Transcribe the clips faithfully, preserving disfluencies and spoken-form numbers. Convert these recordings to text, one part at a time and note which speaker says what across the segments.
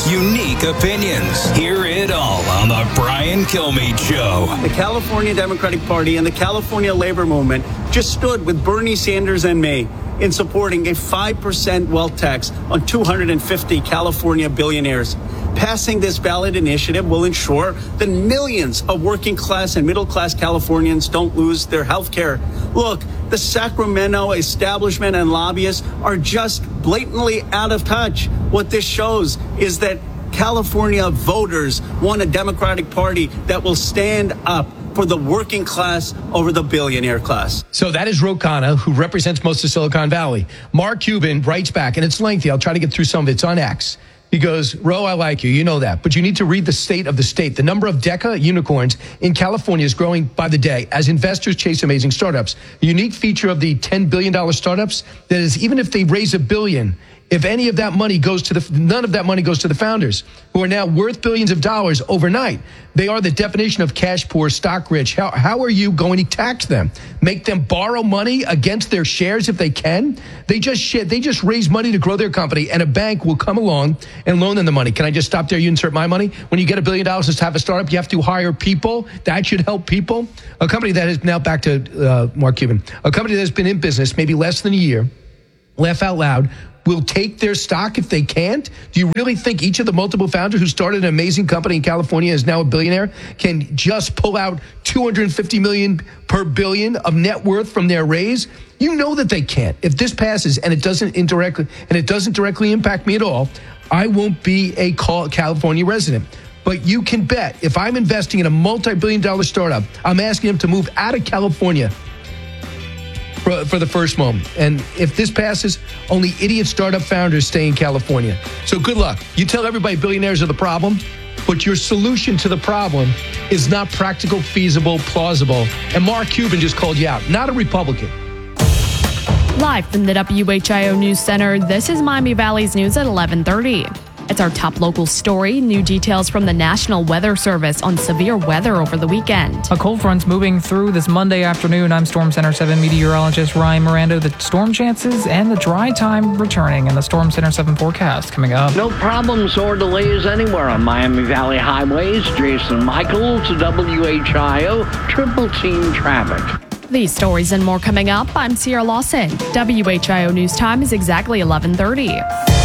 Speaker 1: unique opinions. Hear it all on the Brian Kilmeade Show.
Speaker 2: The California Democratic Party and the California labor movement just stood with Bernie Sanders and me in supporting a five percent wealth tax on two hundred fifty California billionaires. Passing this ballot initiative will ensure that millions of working class and middle class Californians don't lose their health care. Look, the Sacramento establishment and lobbyists are just blatantly out of touch. What this shows is that California voters want a Democratic Party that will stand up for the working class over the billionaire class.
Speaker 3: So that is Ro Khanna, who represents most of Silicon Valley. Mark Cuban writes back, and it's lengthy. I'll try to get through some of it. It's on X. He goes, Ro, I like you. You know that. But you need to read the state of the state. The number of DECA unicorns in California is growing by the day as investors chase amazing startups. A unique feature of the ten billion dollars startups that is, even if they raise a billion, if any of that money goes to the, none of that money goes to the founders, who are now worth billions of dollars overnight. They are the definition of cash poor, stock rich. How, how are you going to tax them? Make them borrow money against their shares if they can? They just shit. They just raise money to grow their company, and a bank will come along and loan them the money. Can I just stop there? You insert my money. When you get a billion dollars to have a startup, you have to hire people. That should help people. A company that is now back to uh, Mark Cuban. A company that has been in business maybe less than a year. Laugh out loud. Will take their stock if they can't? Do you really think each of the multiple founders who started an amazing company in California is now a billionaire can just pull out two hundred fifty million dollars per billion of net worth from their raise? You know that they can't. If this passes and it doesn't indirectly and it doesn't directly impact me at all, I won't be a California resident. But you can bet if I'm investing in a multi-billion dollar startup, I'm asking them to move out of California For, for the first moment. And if this passes, only idiot startup founders stay in California. So good luck. You tell everybody billionaires are the problem, but your solution to the problem is not practical, feasible, plausible. And Mark Cuban just called you out, not a Republican.
Speaker 4: Live from the W H I O News Center, this is Miami Valley's News at eleven thirty. It's our top local story. New details from the National Weather Service on severe weather over the weekend.
Speaker 5: A cold front's moving through this Monday afternoon. I'm Storm Center seven meteorologist Ryan Miranda. The storm chances and the dry time returning in the Storm Center seven forecast coming up.
Speaker 6: No problems or delays anywhere on Miami Valley highways. Jason Michaels, W H I O, Triple Team Traffic.
Speaker 4: These stories and more coming up. I'm Sierra Lawson. W H I O News Time is exactly eleven thirty.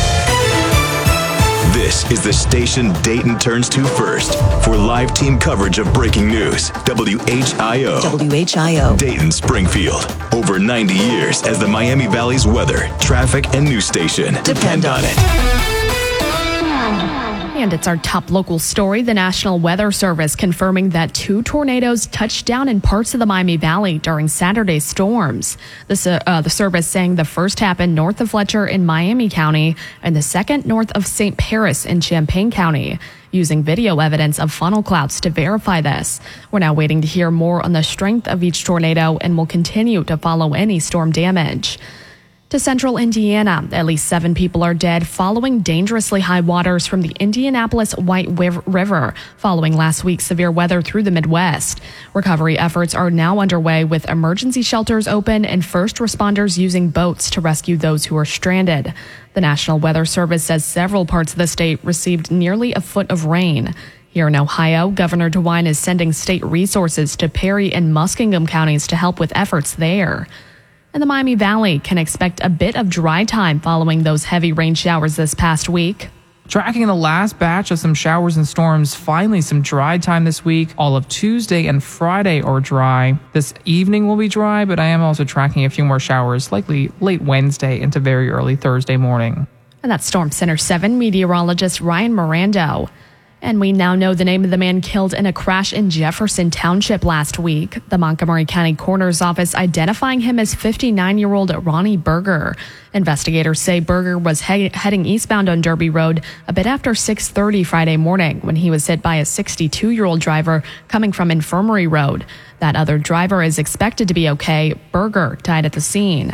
Speaker 7: This is the station Dayton turns to first for live team coverage of breaking news. W H I O.
Speaker 8: W H I O.
Speaker 7: Dayton, Springfield. Over ninety years as the Miami Valley's weather, traffic, and news station. Depend on it.
Speaker 4: And it's our top local story. The National Weather Service confirming that two tornadoes touched down in parts of the Miami Valley during Saturday's storms. The, uh, the service saying the first happened north of Fletcher in Miami County and the second north of Saint Paris in Champaign County, using video evidence of funnel clouds to verify this. We're now waiting to hear more on the strength of each tornado and will continue to follow any storm damage. To central Indiana, at least seven people are dead following dangerously high waters from the Indianapolis White River following last week's severe weather through the Midwest. Recovery efforts are now underway with emergency shelters open and first responders using boats to rescue those who are stranded. The National Weather Service says several parts of the state received nearly a foot of rain. Here in Ohio, Governor DeWine is sending state resources to Perry and Muskingum counties to help with efforts there. And the Miami Valley can expect a bit of dry time following those heavy rain showers this past week.
Speaker 5: Tracking the last batch of some showers and storms, finally some dry time this week. All of Tuesday and Friday are dry. This evening will be dry, but I am also tracking a few more showers, likely late Wednesday into very early Thursday morning.
Speaker 4: And that's Storm Center seven meteorologist Ryan Miranda. And we now know the name of the man killed in a crash in Jefferson Township last week. The Montgomery County Coroner's Office identifying him as fifty-nine-year-old Ronnie Berger. Investigators say Berger was he- heading eastbound on Derby Road a bit after six thirty Friday morning when he was hit by a sixty-two-year-old driver coming from Infirmary Road. That other driver is expected to be okay. Berger died at the scene.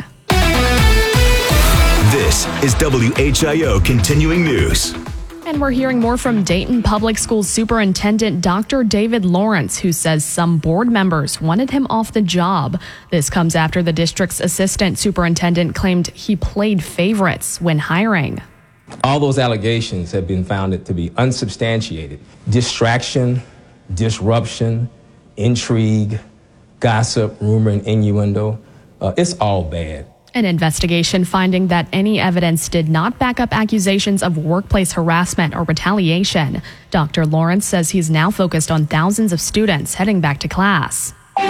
Speaker 7: This is W H I O Continuing News.
Speaker 4: And we're hearing more from Dayton Public Schools Superintendent Doctor David Lawrence, who says some board members wanted him off the job. This comes after the district's assistant superintendent claimed he played favorites when hiring.
Speaker 8: All those allegations have been found to be unsubstantiated. Distraction, disruption, intrigue, gossip, rumor, and innuendo. Uh, it's all bad.
Speaker 4: An investigation finding that any evidence did not back up accusations of workplace harassment or retaliation. Doctor Lawrence says he's now focused on thousands of students heading back to class.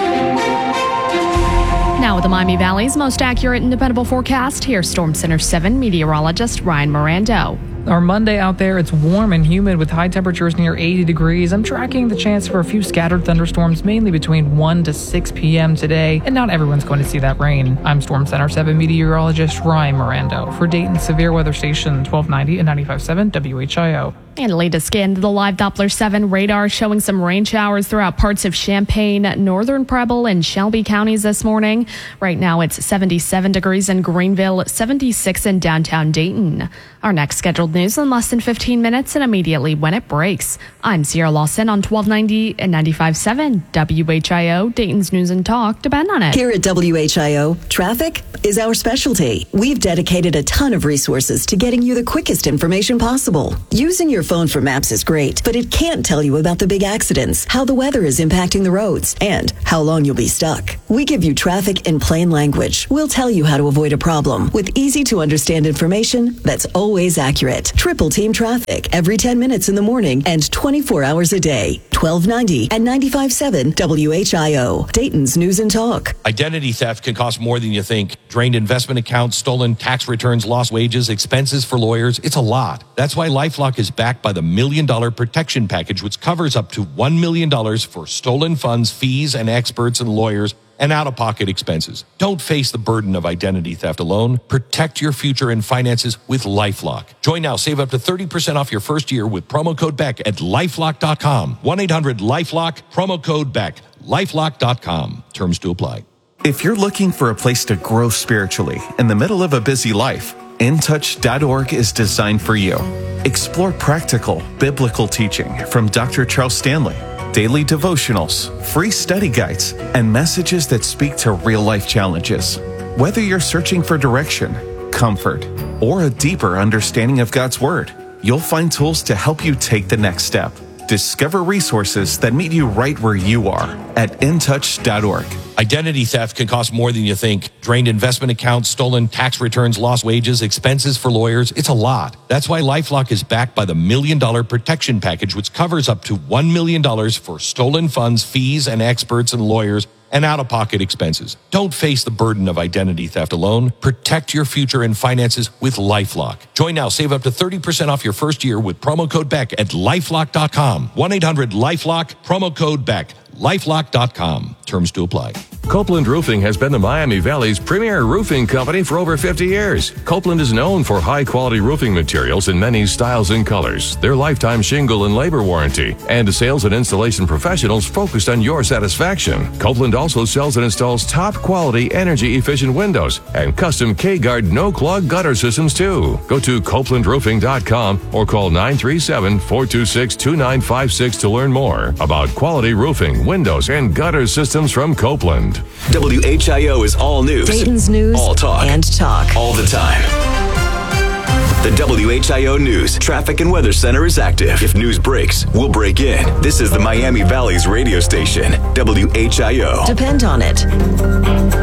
Speaker 4: Now with the Miami Valley's most accurate and dependable forecast, here's Storm Center seven meteorologist Ryan Mirando.
Speaker 5: Our Monday out there, it's warm and humid with high temperatures near eighty degrees. I'm tracking the chance for a few scattered thunderstorms, mainly between one to six p.m. today, and not everyone's going to see that rain. I'm Storm Center seven meteorologist Ryan Mirando for Dayton Severe Weather Station twelve ninety and ninety-five point seven W H I O.
Speaker 4: And latest scan to the live Doppler seven radar showing some rain showers throughout parts of Champaign, northern Preble, and Shelby counties this morning. Right now it's seventy-seven degrees in Greenville, seventy-six in downtown Dayton. Our next scheduled news in less than fifteen minutes and immediately when it breaks. I'm Sierra Lawson on twelve ninety and ninety-five point seven W H I O, Dayton's News and Talk. Depend on it.
Speaker 9: Here at W H I O, traffic is our specialty. We've dedicated a ton of resources to getting you the quickest information possible. Using your phone for maps is great, but it can't tell you about the big accidents, how the weather is impacting the roads, and how long you'll be stuck. We give you traffic in plain language. We'll tell you how to avoid a problem with easy to understand information that's always accurate. Triple Team Traffic every ten minutes in the morning and twenty-four hours a day. twelve ninety and ninety-five point seven W H I O, Dayton's News and Talk.
Speaker 10: Identity theft can cost more than you think. Drained investment accounts, stolen tax returns, lost wages, expenses for lawyers. It's a lot. That's why LifeLock is backed by the Million Dollar Protection Package, which covers up to one million dollars for stolen funds, fees, and experts and lawyers, and out-of-pocket expenses. Don't face the burden of identity theft alone. Protect your future and finances with LifeLock. Join now. Save up to thirty percent off your first year with promo code Beck at lifelock dot com. one eight hundred lifelock, promo code Beck. lifelock dot com. Terms to apply.
Speaker 11: If you're looking for a place to grow spiritually in the middle of a busy life, in touch dot org is designed for you. Explore practical, biblical teaching from Doctor Charles Stanley, daily devotionals, free study guides, and messages that speak to real-life challenges. Whether you're searching for direction, comfort, or a deeper understanding of God's Word, you'll find tools to help you take the next step. Discover resources that meet you right where you are at in touch dot org.
Speaker 10: Identity theft can cost more than you think. Drained investment accounts, stolen tax returns, lost wages, expenses for lawyers. It's a lot. That's why LifeLock is backed by the Million Dollar Protection Package, which covers up to one million dollars for stolen funds, fees, and experts and lawyers, and out-of-pocket expenses. Don't face the burden of identity theft alone. Protect your future and finances with LifeLock. Join now. Save up to thirty percent off your first year with promo code Beck at lifelock dot com. one eight hundred lifelock, promo code Beck. lifelock dot com. Terms to apply.
Speaker 12: Copeland Roofing has been the Miami Valley's premier roofing company for over fifty years. Copeland is known for high-quality roofing materials in many styles and colors, their lifetime shingle and labor warranty, and sales and installation professionals focused on your satisfaction. Copeland also sells and installs top-quality, energy-efficient windows and custom K-Guard no-clog gutter systems, too. Go to copeland roofing dot com or call nine three seven, four two six, two nine five six to learn more about quality roofing, windows, and gutter systems from Copeland.
Speaker 7: W H I O is all news.
Speaker 9: Dayton's News
Speaker 7: all talk.
Speaker 9: and talk.
Speaker 7: All the time. The W H I O News Traffic and Weather Center is active. If news breaks, we'll break in. This is the Miami Valley's radio station, W H I O.
Speaker 9: Depend on it.